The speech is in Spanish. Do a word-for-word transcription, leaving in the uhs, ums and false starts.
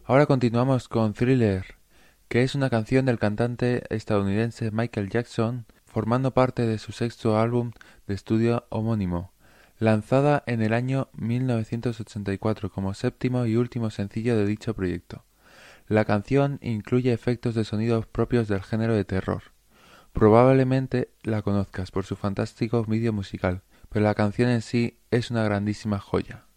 Ahora continuamos con Thriller, que es una canción del cantante estadounidense Michael Jackson, formando parte de su sexto álbum de estudio homónimo, lanzada en el año mil novecientos ochenta y cuatro como séptimo y último sencillo de dicho proyecto. La canción incluye efectos de sonido propios del género de terror. Probablemente la conozcas por su fantástico vídeo musical, pero la canción en sí es una grandísima joya.